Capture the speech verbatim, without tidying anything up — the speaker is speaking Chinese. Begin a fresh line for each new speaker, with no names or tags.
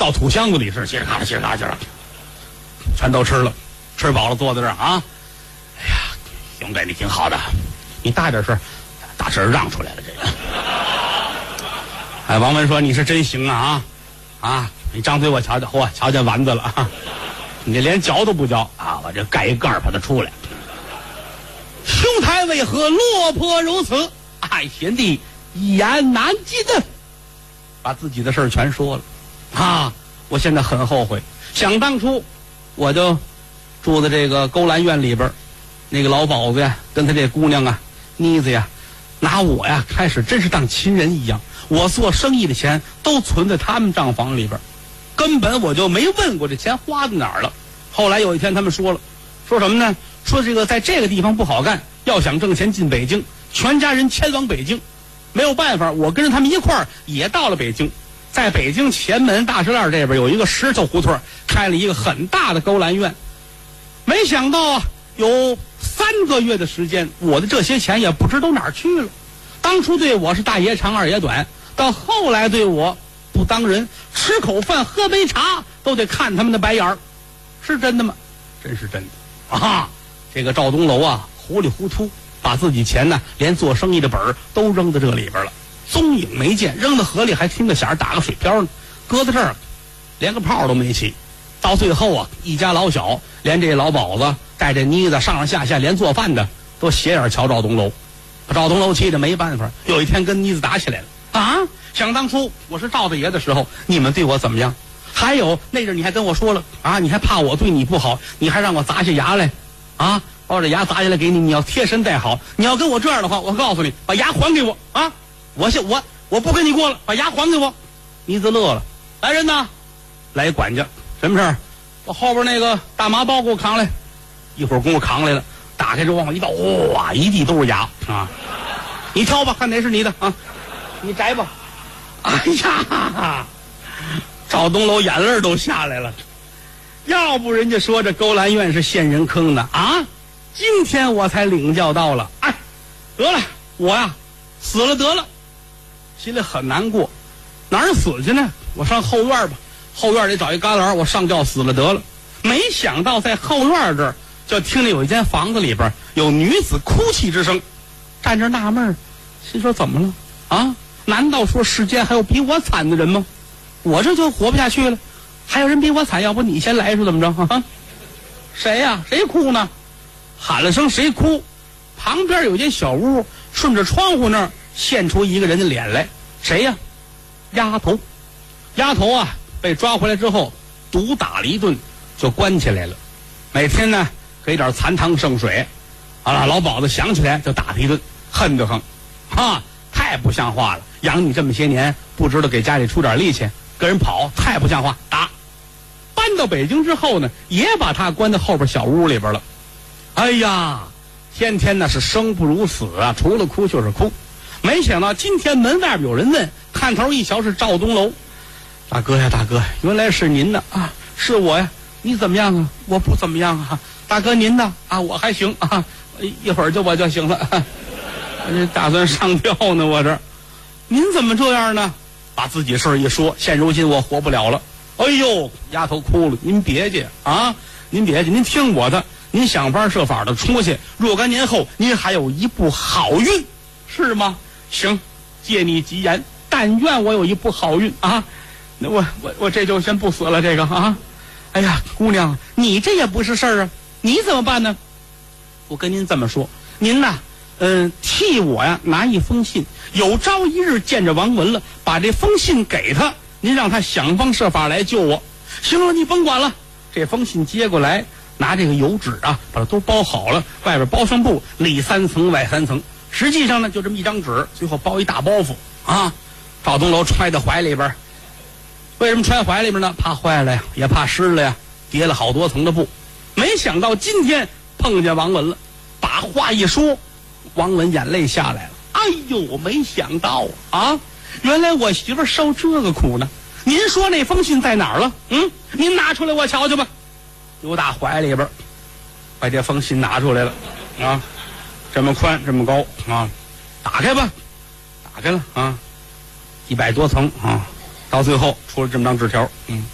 到土箱子里是叽里咔啦叽里咔啦叽里，全都吃了，吃饱了坐在这儿啊。哎呀，兄弟你挺好的，你大点声，大声让出来了这个。哎，王文说你是真行啊啊啊！你张嘴我瞧瞧，嚯，瞧见丸子了啊！你这连嚼都不嚼啊！我这盖一盖把它出来。兄台为何落魄如此？哎，贤弟一言难尽的，把自己的事儿全说了啊！我现在很后悔，想当初我就住在这个勾栏院里边，那个老鸨子呀，跟他这姑娘啊，妮子呀，拿我呀开始真是当亲人一样。我做生意的钱都存在他们账房里边，根本我就没问过这钱花在哪儿了。后来有一天他们说了，说什么呢？说这个在这个地方不好干，要想挣钱进北京，全家人迁往北京。没有办法，我跟着他们一块儿也到了北京。在北京前门大石栏这边有一个石头胡同，开了一个很大的勾栏院。没想到啊，有三个月的时间，我的这些钱也不知都哪儿去了。当初对我是大爷长二爷短，到后来对我不当人，吃口饭喝杯茶都得看他们的白眼儿，是真的吗？真是真的啊！这个赵东楼啊，糊里糊涂把自己钱呢，连做生意的本儿都扔到这里边了，踪影没见，扔到河里还听个响打个水漂呢，搁在这儿连个泡都没起。到最后啊，一家老小，连这老鸨子带着妮子上上下下，连做饭的都斜眼瞧赵东楼。赵东楼气的没办法，有一天跟妮子打起来了啊！想当初我是赵大爷的时候，你们对我怎么样？还有那阵你还跟我说了啊，你还怕我对你不好，你还让我砸下牙来啊，把我这牙砸下来给你，你要贴身带好。你要跟我这样的话，我告诉你，把牙还给我啊！我现我我不跟你过了，把牙还给我。妮子乐了，来人呐，来管家，什么事儿？把后边那个大麻包给我扛来。一会儿功夫扛来了，打开之后往一倒，哇，一地都是牙啊！你挑吧，看哪是你的啊？你摘吧。哎呀，赵东楼眼泪都下来了。要不人家说这勾栏院是陷人坑的啊！今天我才领教到了。哎，得了，我呀死了得了，心里很难过。哪儿死去呢？我上后院吧，后院里找一旮旯，我上吊死了得了。没想到在后院这儿，就听见有一间房子里边有女子哭泣之声，站这纳闷，心说怎么了啊？难道说世间还有比我惨的人吗？我这就活不下去了，还有人比我惨，要不你先来是怎么着啊？谁呀、啊？谁哭呢？喊了声谁哭？旁边有间小屋，顺着窗户那儿现出一个人的脸来，谁呀、啊？丫头。丫头啊，被抓回来之后，毒打了一顿，就关起来了。每天呢，给点残汤剩水，啊，老鸨子想起来就打他一顿，恨得很，啊，太不像话了！养你这么些年，不知道给家里出点力气，跟人跑，太不像话！打。搬到北京之后呢，也把他关在后边小屋里边了。哎呀，天天呢是生不如死啊，除了哭就是哭。没想到今天门外边有人问，探头一瞧是赵东楼。大哥呀，大哥，原来是您呢啊，是我呀。你怎么样啊？我不怎么样啊。大哥您呢？啊，我还行啊，一会儿就我就行了。我这打算上吊呢，我这。您怎么这样呢？把自己事儿一说，现如今我活不了了。哎呦，丫头哭了，您别介啊，您别介，您听我的，您想方设法的出去，若干年后您还有一步好运，是吗？行，借你吉言，但愿我有一步好运啊。那我我我这就先不死了，这个啊。哎呀，姑娘，你这也不是事儿啊，你怎么办呢？我跟您这么说，您呐，嗯、呃，替我呀拿一封信，有朝一日见着王文了，把这封信给他，您让他想方设法来救我。行了，你甭管了。这封信接过来，拿这个油纸啊，把它都包好了，外边包上布，里三层外三层，实际上呢就这么一张纸，最后包一大包袱啊。赵东楼揣在怀里边。为什么揣怀里边呢？怕坏了呀，也怕湿了呀，叠了好多层的布。没想到今天碰见王文了，把话一说，王文眼泪下来了。哎呦，我没想到啊，原来我媳妇受这个苦呢。您说那封信在哪儿了？嗯，您拿出来我瞧瞧吧。由打怀里边把这封信拿出来了啊，这么宽这么高啊，打开吧，打开了啊，一百多层啊。到最后出了这么张纸条，嗯。